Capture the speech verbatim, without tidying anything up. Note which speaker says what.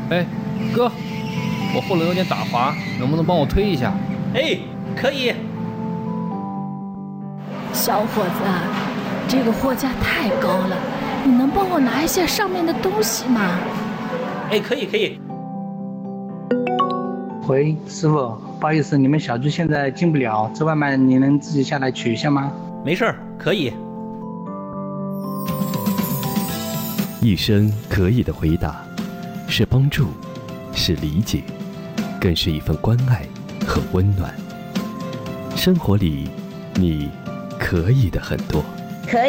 Speaker 1: 哎，哥，我后轮有点打滑，能不能帮我推一下？
Speaker 2: 哎，可以。
Speaker 3: 小伙子，这个货架太高了，你能帮我拿一下上面的东西吗？
Speaker 2: 哎，可以可以。
Speaker 4: 喂，师傅，不好意思，你们小区现在进不了，这外卖你能自己下来取一下吗？
Speaker 2: 没事儿，可以。
Speaker 5: 一声可以的回答，是帮助，是理解，更是一份关爱和温暖。生活里，你可以的很多。